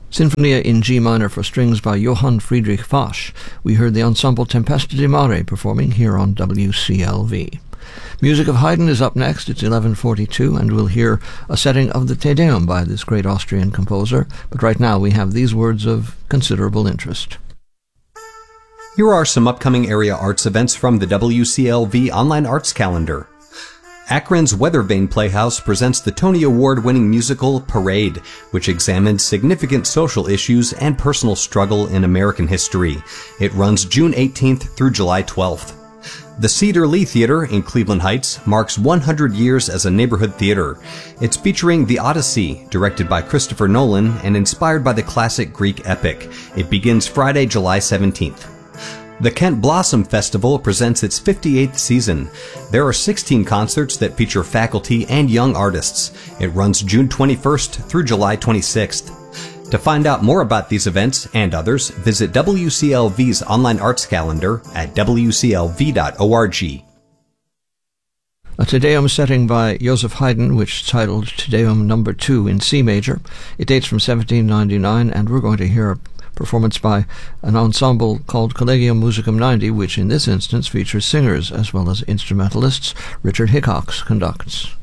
Sinfonia in G minor for strings by Johann Friedrich Fasch. We heard the ensemble Tempesta di Mare performing here on WCLV. Music of Haydn is up next. It's 11:42, and we'll hear a setting of the Te Deum by this great Austrian composer. But right now we have these words of considerable interest. Here are some upcoming area arts events from the WCLV Online Arts Calendar. Akron's Weathervane Playhouse presents the Tony Award-winning musical Parade, which examines significant social issues and personal struggle in American history. It runs June 18th through July 12th. The Cedar Lee Theater in Cleveland Heights marks 100 years as a neighborhood theater. It's featuring The Odyssey, directed by Christopher Nolan and inspired by the classic Greek epic. It begins Friday, July 17th. The Kent Blossom Festival presents its 58th season. There are 16 concerts that feature faculty and young artists. It runs June 21st through July 26th. To find out more about these events and others, visit WCLV's online arts calendar at wclv.org. A Te Deum setting by Joseph Haydn, which is titled Te Deum No. 2 in C major. It dates from 1799, and we're going to hear a performance by an ensemble called Collegium Musicum 90, which in this instance features singers as well as instrumentalists. Richard Hickox conducts.